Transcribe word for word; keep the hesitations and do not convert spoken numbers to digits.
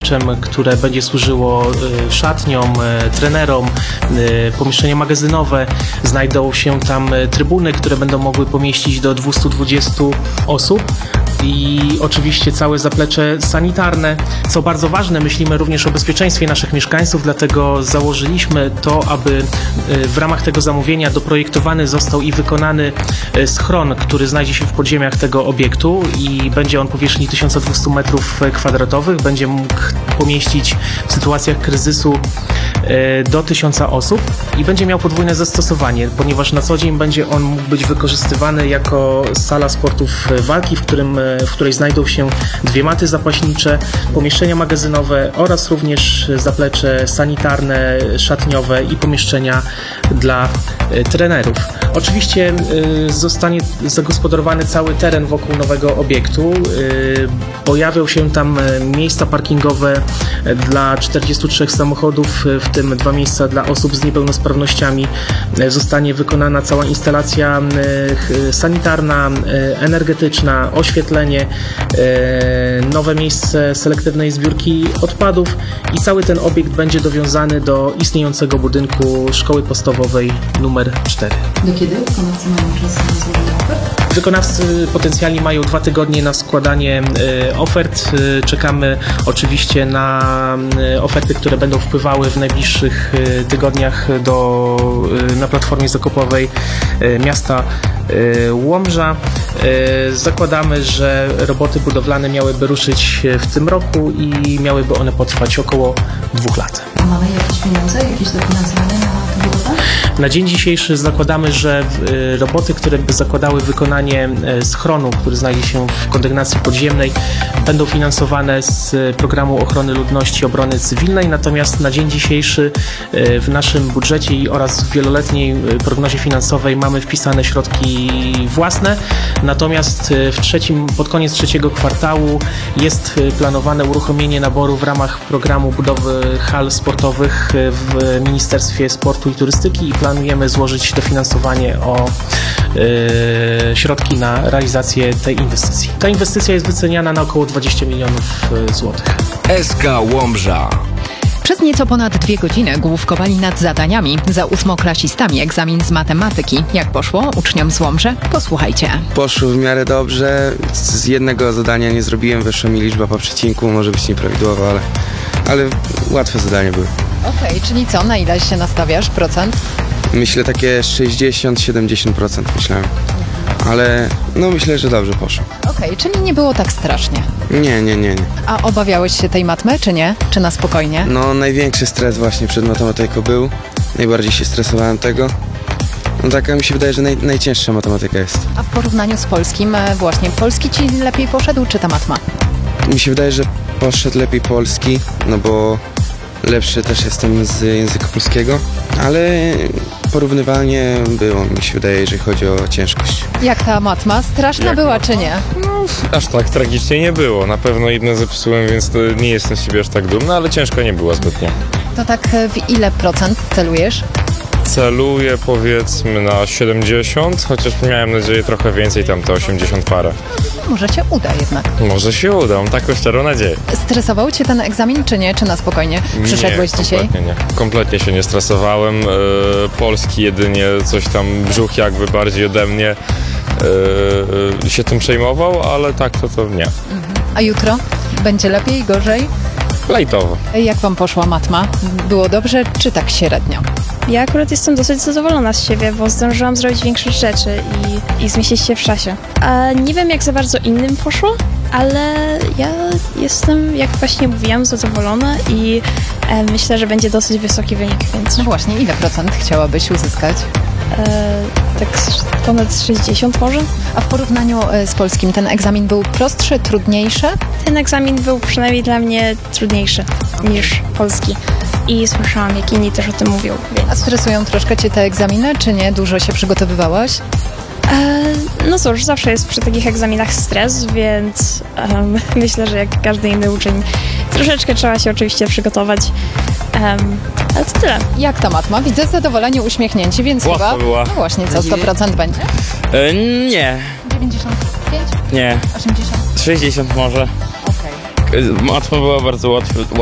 zapleczem, które będzie służyło szatniom, trenerom, pomieszczenia magazynowe. Znajdą się tam trybuny, które będą mogły pomieścić do dwieście dwadzieścia osób. I oczywiście całe zaplecze sanitarne. Co bardzo ważne, myślimy również o bezpieczeństwie naszych mieszkańców, dlatego założyliśmy to, aby w ramach tego zamówienia doprojektowany został i wykonany schron, który znajdzie się w podziemiach tego obiektu i będzie on powierzchni tysiąc dwieście metrów kwadratowych. Będzie mógł pomieścić w sytuacjach kryzysu do tysiąca osób i będzie miał podwójne zastosowanie, ponieważ na co dzień będzie on mógł być wykorzystywany jako sala sportów walki, w którym w której znajdą się dwie maty zapaśnicze, pomieszczenia magazynowe oraz również zaplecze sanitarne, szatniowe i pomieszczenia dla trenerów. Oczywiście zostanie zagospodarowany cały teren wokół nowego obiektu. Pojawią się tam miejsca parkingowe dla czterdziestu trzech samochodów, w tym dwa miejsca dla osób z niepełnosprawnościami. Zostanie wykonana cała instalacja sanitarna, energetyczna, oświetlenie, nowe miejsce selektywnej zbiórki odpadów i cały ten obiekt będzie dowiązany do istniejącego budynku Szkoły Podstawowej numer cztery. Do kiedy wykonawcy mają czas na złożenie ofert? Wykonawcy potencjalnie mają dwa tygodnie na składanie ofert. Czekamy oczywiście na oferty, które będą wpływały w najbliższych tygodniach do, na platformie zakupowej miasta Łomża. Zakładamy, że roboty budowlane miałyby ruszyć w tym roku i miałyby one potrwać około dwóch lat. A mamy jakieś pieniądze, jakieś dofinansowanie na tę budowę? Na dzień dzisiejszy zakładamy, że roboty, które by zakładały wykonanie schronu, który znajdzie się w kondygnacji podziemnej, będą finansowane z Programu Ochrony Ludności i Obrony Cywilnej, natomiast na dzień dzisiejszy w naszym budżecie oraz w wieloletniej prognozie finansowej mamy wpisane środki własne, natomiast w trzecim, pod koniec trzeciego kwartału jest planowane uruchomienie naboru w ramach programu budowy hal sportowych w Ministerstwie Sportu i Turystyki i planujemy złożyć dofinansowanie o yy, środki na realizację tej inwestycji. Ta inwestycja jest wyceniana na około dwadzieścia milionów złotych. S K Łomża. Przez nieco ponad dwie godziny główkowali nad zadaniami. Za ósmoklasistami egzamin z matematyki. Jak poszło uczniom z Łomży? Posłuchajcie. Poszło w miarę dobrze. Z jednego zadania nie zrobiłem, wyszła mi liczba po przecinku, może być nieprawidłowa, ale, ale łatwe zadanie były. Okej, okay, czyli co? Na ile się nastawiasz? Procent? Myślę takie sześćdziesiąt do siedemdziesięciu procent myślałem. Ale no myślę, że dobrze poszło. Okej, okay, czyli nie było tak strasznie. Nie, nie, nie, nie. A obawiałeś się tej matmy, czy nie? Czy na spokojnie? No największy stres właśnie przed matematyką był. Najbardziej się stresowałem tego. No taka mi się wydaje, że naj, najcięższa matematyka jest. A w porównaniu z polskim, właśnie polski ci lepiej poszedł, czy ta matma? Mi się wydaje, że poszedł lepiej polski, no bo lepszy też jestem z języka polskiego, ale porównywalnie było, mi się wydaje, jeżeli chodzi o ciężkość. Jak ta matma? Straszna Jak była, matma? czy nie? No, aż tak tragicznie nie było. Na pewno jedno zepsułem, więc to nie jestem z siebie aż tak dumny, ale ciężko nie było zbytnio. To tak w ile procent celujesz? Celuję powiedzmy na siedemdziesiąt, chociaż miałem nadzieję trochę więcej, tam te osiemdziesiąt parę. Może się uda jednak. Może się uda, mam taką szczerą nadzieję. Stresował cię ten egzamin, czy nie? Czy na spokojnie przyszedłeś nie, dzisiaj? Kompletnie nie. Kompletnie się nie stresowałem. Yy, polski jedynie coś tam brzuch jakby bardziej ode mnie yy, się tym przejmował, ale tak to to nie. Mhm. A jutro? Będzie lepiej, gorzej? Lajtowo. Jak wam poszła matma? Było dobrze, czy tak średnio? Ja akurat jestem dosyć zadowolona z siebie, bo zdążyłam zrobić większość rzeczy i, i zmieścić się w czasie. A nie wiem, jak za bardzo innym poszło, ale ja jestem, jak właśnie mówiłam, zadowolona i e, myślę, że będzie dosyć wysoki wynik, więc... No właśnie, ile procent chciałabyś uzyskać? E, tak ponad sześćdziesiąt może. A w porównaniu z polskim ten egzamin był prostszy, trudniejszy? Ten egzamin był przynajmniej dla mnie trudniejszy niż polski. I słyszałam, jak inni też o tym mówią. Więc... A stresują troszkę cię te egzaminy, czy nie? Dużo się przygotowywałaś? E, no cóż, zawsze jest przy takich egzaminach stres, więc um, myślę, że jak każdy inny uczeń troszeczkę trzeba się oczywiście przygotować. Um, ale to tyle. Jak ta matma? Widzę zadowolenie, uśmiechnięci, więc Łatwa chyba... była. No właśnie, co, sto procent będzie? E, nie, dziewięćdziesiąt pięć? nie. osiemdziesiąt? sześćdziesiąt może. Okej. Okay. Matma była bardzo łatwa.